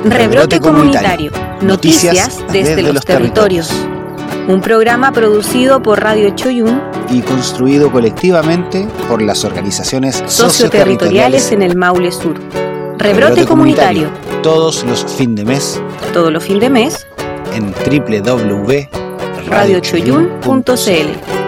Rebrote Comunitario. Noticias desde los territorios. Un programa producido por Radio Choyún y construido colectivamente por las organizaciones socioterritoriales en el Maule Sur. Rebrote Comunitario. Todos los fin de mes. Todos los fin de mes. En www.radiochoyun.cl.